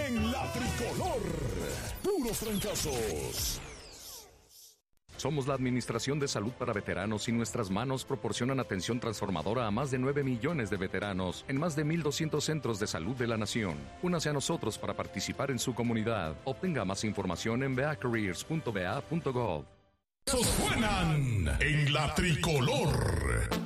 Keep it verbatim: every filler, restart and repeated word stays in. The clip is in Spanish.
en la tricolor. Puros trancazos. Somos la Administración de Salud para Veteranos y nuestras manos proporcionan atención transformadora a más de nueve millones de veteranos en más de mil doscientos centros de salud de la nación. Únase a nosotros para participar en su comunidad. Obtenga más información en v a careers punto v a punto gov. Suenan en la tricolor.